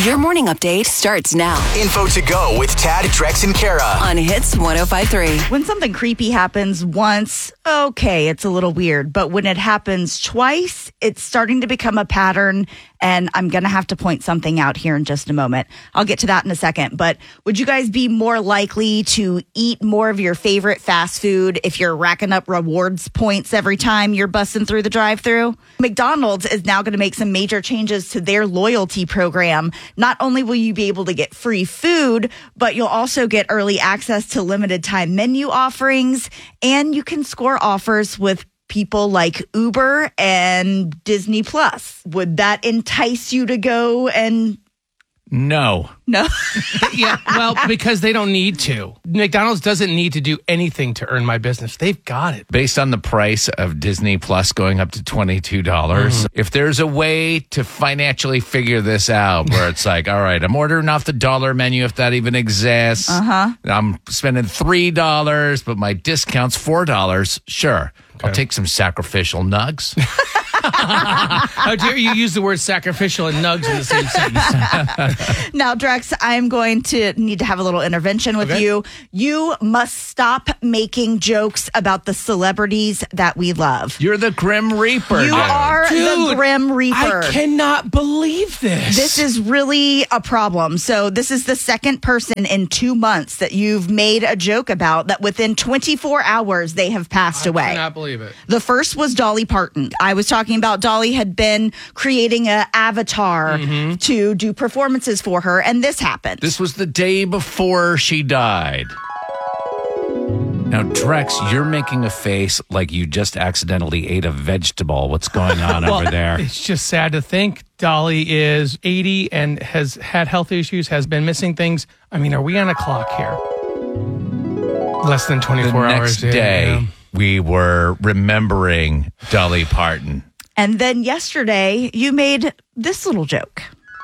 Your morning update starts now. Info to go with Tad, Drex, and Kara On Hits 105.3. When something creepy happens once, okay, it's a little weird. But when it happens twice, it's starting to become a pattern. And I'm going to have to point something out here in just a moment. I'll get to that in a second. But would you guys be more likely to eat more of your favorite fast food if you're racking up rewards points every time you're busting through the drive-thru? McDonald's is now going to make some major changes to their loyalty program. Not only will you be able to get free food, but you'll also get early access to limited time menu offerings, and you can score offers with people like Uber and Disney Plus. Would that entice you to go and... No. Yeah, well, because they don't need to. McDonald's doesn't need to do anything to earn my business. They've got it. Based on the price of Disney Plus going up to $22, if there's a way to financially figure this out where it's like, all right, I'm ordering off the dollar menu if that even exists. I'm spending $3, but my discount's $4. Sure. I'll take some sacrificial nugs. How dare you use the word sacrificial and nugs in the same sentence? Now, Drex, I'm going to need to have a little intervention with you. You must stop making jokes about the celebrities that we love. You're the Grim Reaper. You are the Grim Reaper. I cannot believe this. This is really a problem. So this is the second person in 2 months that you've made a joke about that within 24 hours they have passed away. I cannot believe it. The first was Dolly Parton. I was talking about Dolly had been creating an avatar to do performances for her, and this happened. This was the day before she died. Now, Drex, you're making a face like you just accidentally ate a vegetable. What's going on over there? It's just sad to think Dolly is 80 and has had health issues, has been missing things. I mean, are we on a clock here? Less than 24 hours. The next day, we were remembering Dolly Parton. And then yesterday, you made this little joke.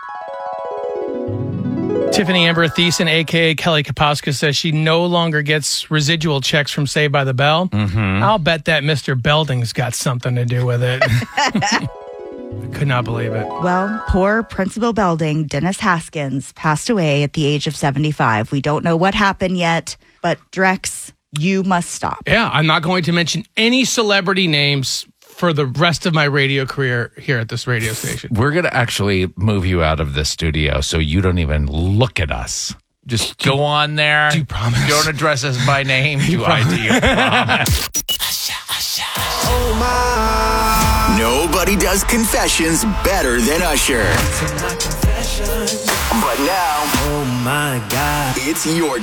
Tiffany Amber Thiessen, a.k.a. Kelly Kapowska, says she no longer gets residual checks from Saved by the Bell. I'll bet that Mr. Belding's got something to do with it. I could not believe it. Well, poor Principal Belding, Dennis Haskins, passed away at the age of 75. We don't know what happened yet, but Drex, you must stop. Yeah, I'm not going to mention any celebrity names for the rest of my radio career here at this radio station. We're going to actually move you out of the studio so you don't even look at us. Just go on there. Do you promise? Don't address us by name. Do you promise? Oh my. Nobody does confessions better than Usher. But now, oh my God, it's your